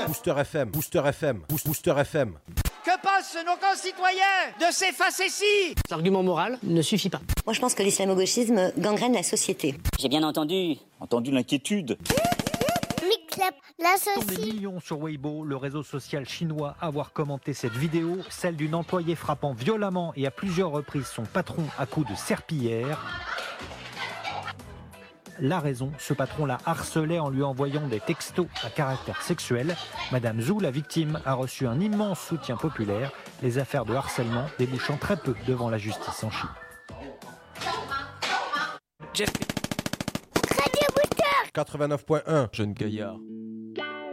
Booster FM, Booster FM, Booster FM. Que pensent nos concitoyens de ces facéties? L'argument moral ne suffit pas. Moi, je pense que l'islamo-gauchisme gangrène la société. J'ai bien entendu l'inquiétude. Des millions sur Weibo, le réseau social chinois, à avoir commenté cette vidéo, celle d'une employée frappant violemment et à plusieurs reprises son patron à coups de serpillière. La raison, ce patron la harcelait en lui envoyant des textos à caractère sexuel. Madame Zhou, la victime, a reçu un immense soutien populaire, les affaires de harcèlement débouchant très peu devant la justice en Chine. Radio Booster 89.1 Jeune gaillard.